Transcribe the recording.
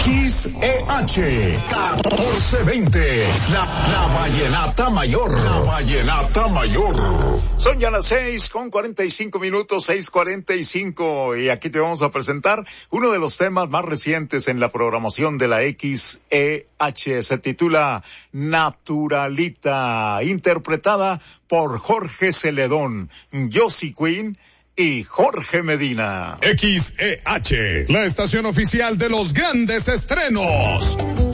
XEH 1420, la Vallenata Mayor. La Vallenata Mayor. Son ya las 6:45, 6:45, y aquí te vamos a presentar uno de los temas más recientes en la programación de la XEH. Se titula Naturalita, interpretada por Jorge Celedón, Josie Quinn y Jorge Medina. XEH, la estación oficial de los grandes estrenos.